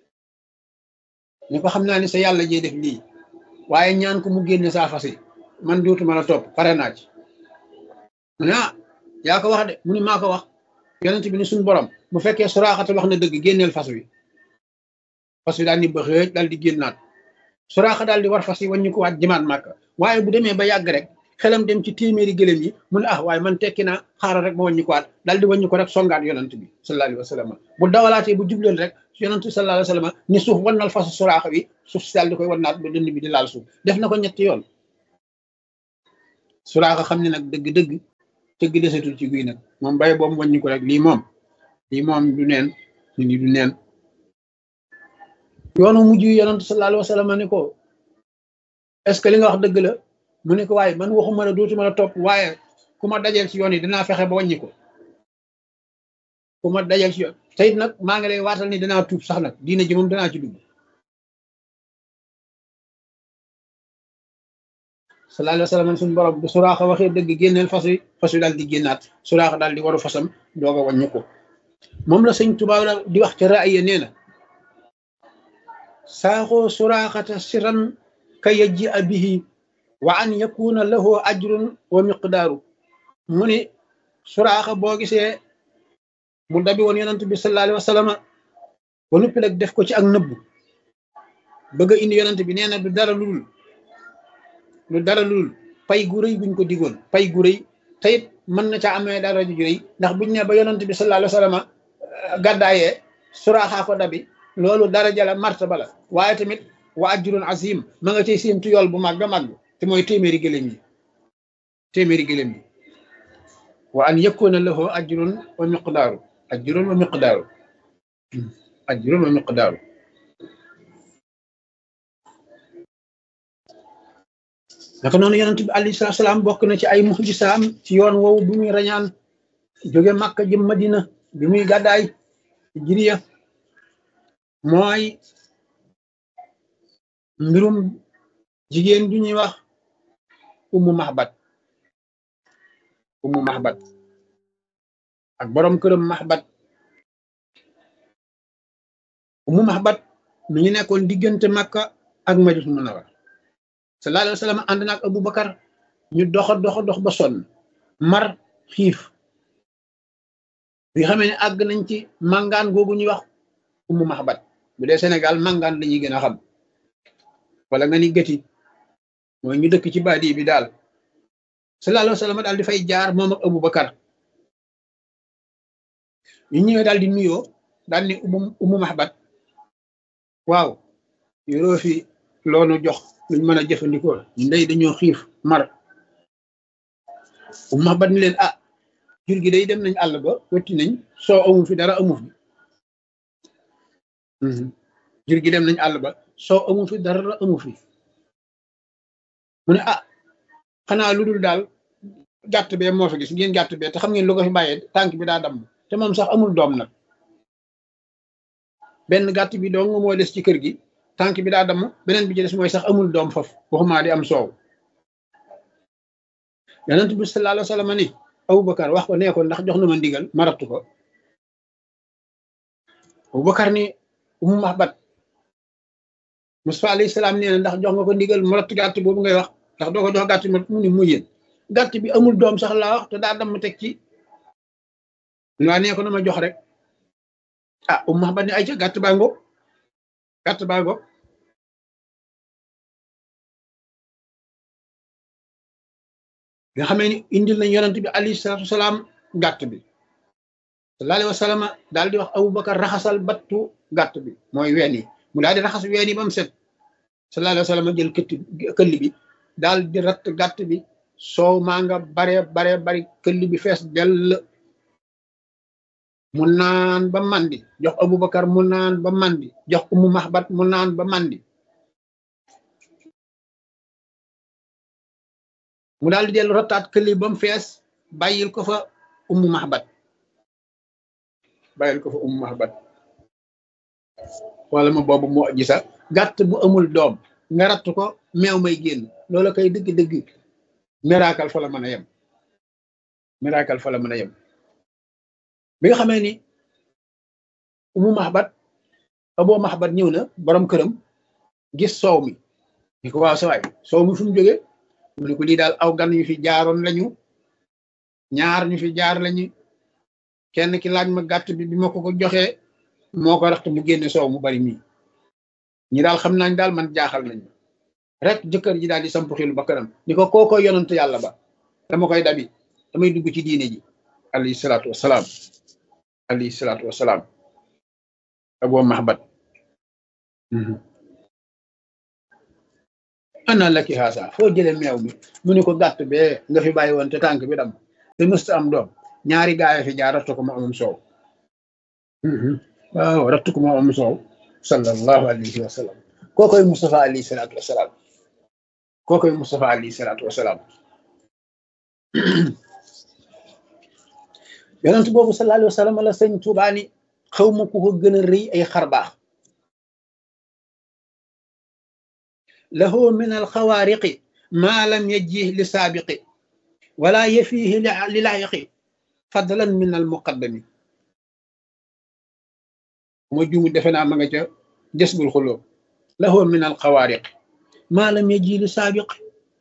S1: ñu ko xam naa ni sa yàlla jee def lii waaye ñaan ko mu génne saa fas yi man dootuma la topp pare naa ci mu ne ah yaa ko wax de mu ni maa ko wax yonent bi ni suñ borom bu fekkee suraaxata wax na dëgg génneel fas wi fas wi daal ni ba xëej daal di génnaat suraaxa daal di war fas yi waññu ko waat jëmaat màkk waaye bu demee ba yàgg rek xelam dem ci téeméeri gëléem yi mu ne ah waaye man tekki naa xaaral rek ma wàññi ko waat daal di wàññi ko rek songaat yonent bi sallallahu alayhi wa sallam bu dawalaatee bu jubleen rek yonent bi sallallahu alayhi wa sallam ni suuf wannal fasu suraaxa bi suuf si daal di koy wannaat ba dënn bi di laal suuf def na ko ñetti yoon suraaxa xam ne nag dëgg-dëgg tëgg desatul ci guy nag moom bay boobu wàññi ko rek lii moom lii moom du neen ñu ni du neen yoonu mujj yi yonent sallallahu alayhi wa sallam ni ko est-ce que li nga wax dëgg la mu ne ko waaye man waxuma la dootuma la topp waaye ku ma dajeel ci yoon yi dinaa fexe ba wàññi ko ku ma dajeel ci yoon te it nag maa ngi lay waatal ni dinaa tuub sax nag diina ji moom dinaa ci dugg sallallahu alayhi wa sallam suñu borom bu suraaxa waxee dëgg génneel fas yi fas yi daal di génnaat suraaxa daal di waru fasam doog a wàññi ko moom la sëñ Tuubaa la di wax ca raaya nee na saaxoo suraaxata siran ka yajji a bihi wa an yakuna lahu ajrun wa miqdaaru mu ni suraaxa boo gisee mu dabi woon yonent bi sallallahu alayhi wa sallam ba noppi nag def ko ci ak nëbbu bëgg a indi yonent bi nee na du dara lul lu dara lul pay gu rëy buñ ko digoon pay gu rëy te it mën na ca amee dara ju rëy ndax buñ ne ba yonent bi sallallahu alayhi wa sallam gàddaayee suraaxa ko dabi loolu dara jala martaba la waaye tamit wa ajrun azim ma nga cay séentu yool bu màgg a màgg te mooy téeméeri gëléem yi téeméeri gëléem yi wa an yakuna lahu ajrun wa miqdaaru ajrun wa miqdaaru ajrun wa miqdaaru naka noonu yonent bi alayhi salaatu salaam bokk na ci ay muxjisaam ci yoon woowu bi muy rañaan jóge Màkka jëm Madina bi muy gàddaay jiriya mooy mbirum jigéen ju ñuy wax ummu mahbat ummu mahbat ak borom këram mahbat ummu mahbat mi ngi nekkoon diggante Makka ak Madina Munawwara sallallahu alayhi wa sallam ànd naag Abubakar ñu doxa doxa dox ba sonn mar xiif bi xamee ne àgg nañ ci màngaan googu ñuy wax ummu mahbat bu dee Sénégal màngaan lañuy gën a xam wala nga ni gëti mooy ñu dëkk ci baadi bi daal sallallahu alayhi wa sallam daal di fay jaar moom ak Abubakar ñu ñëwee daal di nuyoo daal ni umu umu mahbat waaw yoroo fi loonu jox luñ mën a jëfandikoo ñu ndey dañoo xiif mar umu mahbat ni leen ah jur gi day dem nañ àll ba wetti nañ soo amu fi dara amu fi jur gi dem nañ àll ba soo amu fi dara amu fi mu ne ah xanaa lu dul daal gàtt bee moo fi gis ngeen gàtt bee te xam ngeen lu ko fi bàyyee tànk bi daa damm te moom sax amul doom nag benn gàtt bi dong moo des ci kër gi tànk bi daa damm beneen bi ci des mooy sax amul doom foofu waxumaa di am soow yonent bi sallallahu alayhi wa sallam ni Abubakar wax ko nee ko ndax jox na ma ndigal ma rattu ko Abubakar ni umu mahbat Mustafa alayhi salaam nee na ndax jox nga ko ndigal mu ratt gàtt boobu ngay wax ndax doo ko jox gàtt mu ni mu yéen gàtt bi amul doom sax laa wax te daa damm teg ci waa nee ko na ma jox rek ah umu mahbat ni ay ca gàtt baa ngo gàtt baa ngo nga xamee ni indil nañ yonent bi alayhi salaatu wasalaam gàtt bi sallallahu alayhi wa sallam daal di wax Abubakar raxasal battu gàtt bi mooy ween yi mu daal di raxas ween yi ba mu set sallallahu alayhi wa sallam jël këtt këll bi daal di ratt gàtt bi soow maa nga bare bare bari këll bi fees dell mu naan ba mandi jox Abubakar mu naan ba mandi jox Ummu Mahbat mu naan ba mandi mu daal di dellu rottaat këll ba mu fees bàyyil ko fa Ummu Mahbat bàyyil ko fa Ummu Mahbat wala ma boobu moo gisa gàtt bu amul doom nga ratt ko meew may génn loola koy dëgg-dëgg miracle fa la mën a yem miracle fa la mën a yem bi nga xamee ni Ummu Mahbat Abu Mahbat ñëw na borom këram gis soow mi ni ko waaw sa waay soow mi fu mu jógee mu ne ko lii daal aw gan yu fi jaaroon lañu ñaar ñu fi jaar lañu kenn ki laaj ma gàtt bi bi ma ko ko joxee moo ko raxte mu génne soow mu bari mii ñi daal xam nañ daal man jaaxal nañ rek jëkkër ji daal di samp xilu ba kanam ni ko kooko yonent yàlla ba dama koy dabi damay dugg ci diine ji alayhi salaatu wasalaam alayhi salaatu wasalaam Abu Mahbat ana laki haasa foo jële meew mi mu ni ko gàtt bee nga fi bàyyi woon te tànk bi dam te mësta am doom ñaari gaay fi jaar rattu ko mu amum soow waaw rattu ko mu amum soow sallallahu alayhi wa sallam kookoy Mustafa alayhi salaatu wasalaam kookoy Mustafa alayhi salaatu wasalaam yonent boobu sallallahu alayhi wa sallam la sëñ Tuubaa ni xaw ma ku ko gën a rëy ay xarbaax lahu min alxawaariqi maa lam yajih li saabiqi wala yafiihi li laayiqi fadlan min almuqaddami moo jumu defe naa ma nga ca jësbul xuloo lahu min alxawaariqi maa lam yajih li saabiqi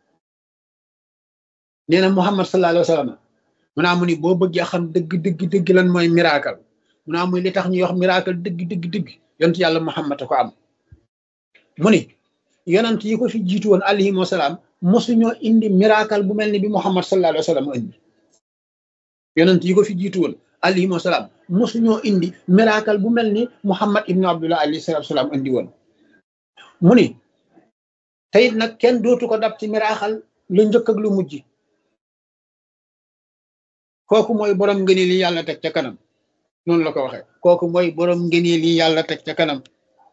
S1: nee na Muhammad sallallahu alayhi wa sallam mu naa mu ni boo bëggee xam dëgg dëgg dëgg lan mooy miracle mu naa muy li tax ñuy wax miracle dëgg dëgg dëgg yonent yàlla Muhammad a ko am mu ni yonent yi ko fi jiitu woon alayhim wasalaam mosuñoo indi miracle bu mel ni bi Muhammad sallallahu alayhi wa sallam indi yonent yi ko fi jiitu woon alayhim wasalaam mosuñoo indi miracle bu mel ni Muhammad ibnu Abdullah alayhi salatu wasalaam indi woon mu ni teyit nag kenn dootu ko dab ci miracle lu njëkk ak lu mujj kooku mooy borom ngëneel yi yàlla teg ca kanam noonu la ko waxee kooku mooy borom ngëneel yi yàlla teg ca kanam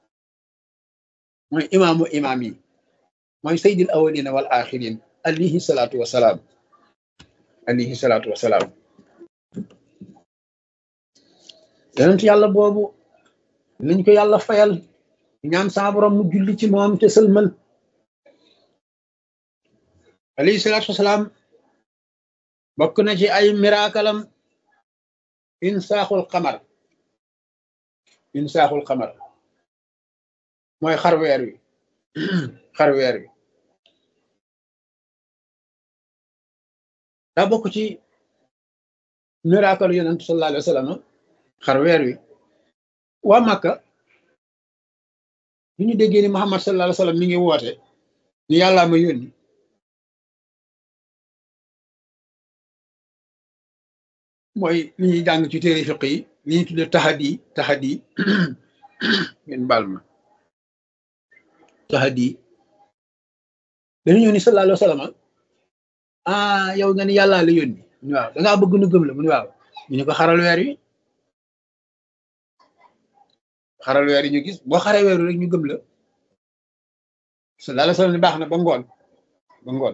S1: mooy imaamu imaam yi mooy sayyidil awwalina wal axirin alayhi salaatu wa salaam alayhi salaatu wa salaam yonent yàlla boobu nañ ko yàlla fayal ñaan sa borom mu julli ci moom te sëlmal alayhi salaatu wa salaam bokk na ci ay mirakalam insaaxul xamar insaaxul xamar mooy xar weer wi xar weer wi daa bokk ci miracle yonent sallallahu alayhi wa sallam xar weer wi waa Makka bi ñu déggee ni Muhammad sallallahu alayhi wa sallam mi ngi woote ni yàllaa ma yónni mooy li ñuy jàng ci téere fiq yi li ñuy tudde taxadi taxadi ngeen baal ma taxadi dañu ñëw ni sallallahu alayhi wa sallam ah yow nga ni yàllaa la yónni mu ni waaw dangaa bëgg nu gëm la mu ni waaw ñu ne ko xaral weer wi xaral weer yi ñu gis boo xaree weer wi rek ñu gëm la sallallahu alayhi wa sallam ni baax na ba ngoon ba ngoon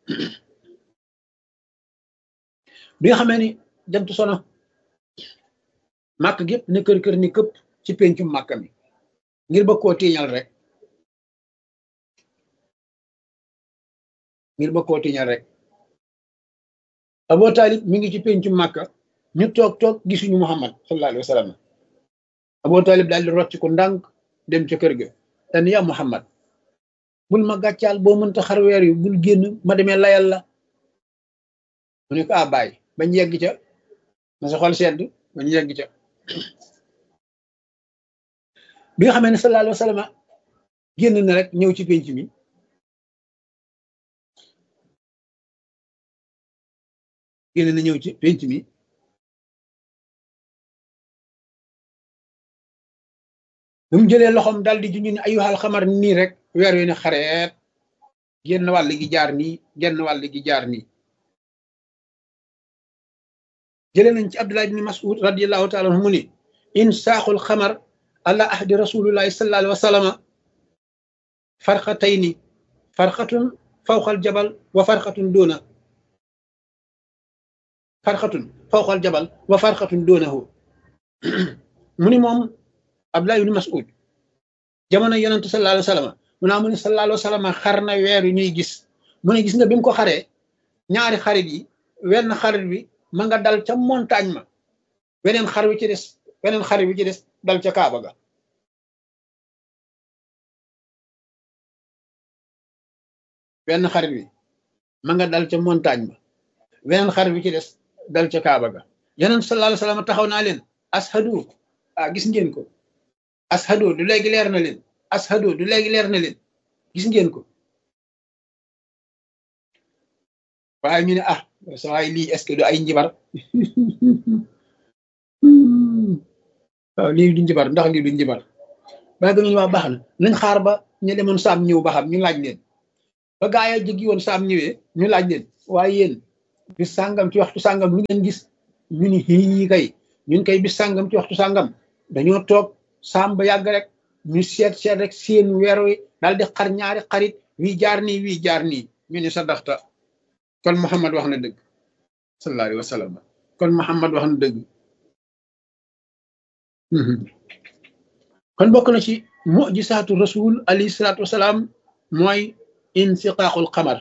S1: bi nga xamee ni jant sono màkk gépp ne kër kër ni këpp ci pencum màkk mi ngir bëgg koo tiiñal rek ngir bëgg koo tiiñal rek Abu Talib mi ngi ci pencum màkk ñu toog toog gisuñu Muhammad sallallahu alayhi wa sallam Abu Talib daal di rocc ko ndànk dem ca kër ga te ni yaa Muhammad bul ma gàccaal boo mënta xar weer yu bul génn ma demee layal la mu ne ko ah bàyyi bañ yegg ca na sa xol sedd bañ yegg ca bi nga xamee ne sallallahu alayhi wa sallam génn na rek ñëw ci penc mi génn na ñëw ci penc mi bi mu jëlee loxoom daal di junj ne ayyuhal xamar nii rek weer wi ne xareet genn wàll gi jaar nii genn wàll gi jaar nii jëlee nañ ci Abdullah ibn Mas'ud radiyallahu taala anhu mu ni insaaxul xamar ala ahdi rasulillahi sallallahu alayhi wa sallama farxatayni farxatun fawqal jabal wa farxatun doona farxatun fawqal jabal wa farxatun doonahu mu ni moom Abdullah ibn Mas'ud jamono yonent sallallahu alayhi wa sallam mu naa mu ni sallallahu alayhi wa sallam xar na weer yu ñuy gis mu ne gis nga bi mu ko xaree ñaari xarit yi wenn xarit bi ma nga dal ca montagne ma weneen xar wi ci des weneen xar wi ci des dal ca Kaaba ga wenn xarit bi ma nga dal ca montagne ma weneen xar wi ci des dal ca Kaaba ga yeneen sallallahu alayhi wa sallam taxaw naa leen ashadu ah gis ngeen ko ashadu du léegi leer na leen ashadu du léegi leer na leen gis ngeen ko waaye ñu ne ah sa waay lii est-ce que du ay njibar waaw lii du njibar ndax lii du njibar ba gën ñu wax baax na nañ xaar ba ñu demoon saam ñëw ba xam ñu laaj leen ba gaa yi jëggi woon saam ñëwee ñu laaj leen waaye yéen bis sàngam ci waxtu sàngam lu ngeen gis ñu ni xii kay ñun kay bis sàngam ci waxtu sàngam dañoo toog saam ba yàgg rek ñu seet seet rek seen weer wi daal di xar ñaari xarit wii jaar nii wii jaar nii ñu ni sa daxta kon Muhammad wax na dëgg sallallahu alayhi wa sallam kon Muhammad wax na dëgg kon bokk na ci mujisaatu rasul alayhi salaatu wasalaam mooy insiqaaqul xamar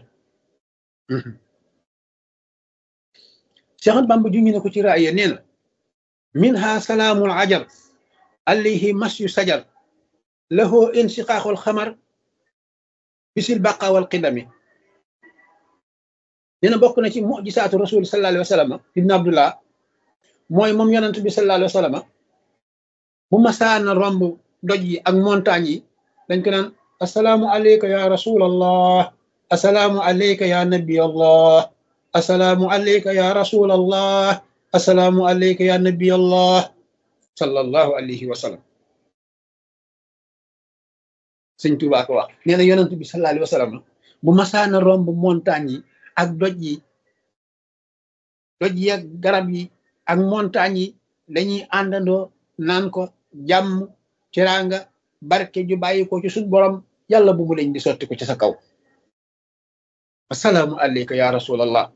S1: Cheikh Ahmad Bamba ju ñu ne ko ci raaya nee na minha salaamul ajar alayhi masyu sajar lahu insiqaaqul xamar bisil baqa wal qidami nee na bokk na ci mujisaatu rasul sallallahu alayhi wa sallam ibn abdullah mooy moom yonent bi sallallahu alayhi wa sallam bu masaana romb doj yi ak montagne yi dañ ko naan asalaamu alayka ya rasulallah asalaamu alayka ya nabi allah asalaamu alayka ya rasulallah asalaamu alayka ya nabi allah sallallahu alayhi wa sallam sëñ Tuubaa ko wax nee na yonent bi sallallahu alayhi wa sallam bu masaana romb montagne yi ak doj yi doj yi ak garab yi ak montagne yi dañuy àndandoo naan ko jàmm teraanga barke ju bàyyi ko ci suñ borom yàlla bu mu dañ di sotti ko ci sa kaw assalaamu alayka ya rasulallah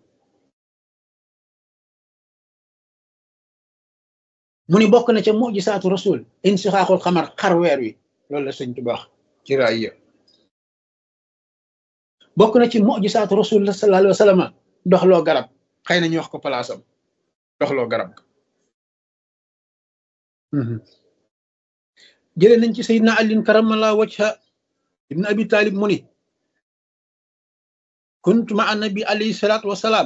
S1: mu ni bokk na ca mujisaatu rasul insixaaxul xamar xar weer wi loolu la sëñ Tuubaa ci raaya bokk na ci mujisaatu rasul sallallahu alayhi wa sallam doxloo garab xëy na ñu wax ko palaasam doxloo garab jële nañ ci Seydina Ali karamallahu wajha ibn Abi Talib mu ni kuntu ma annabi alayhi salatu wasalaam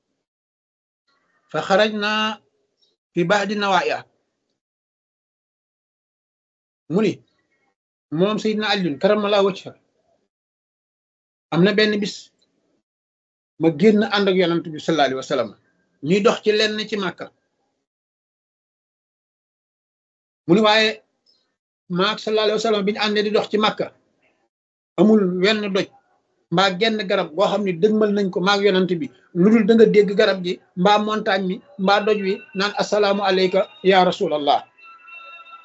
S1: fa xarajna fi ba'di nawaaya mu ni moom Seydina Ali karamallahu wajha am na benn bis ma génn ànd ak yonent bi sallallahu alayhi wa sallam ñuy dox ci lenn ci Màkka mu ni waaye maak sallallahu alayhi wa sallam bi ñu àndee di dox ci Màkka amul wenn doj mbaa genn garab goo xam ne dëgmal nañ ko maak yonent bi lu dul da nga dégg garab gi mbaa montagne mi mbaa doj wi naan assalaamu alayka ya rasulallah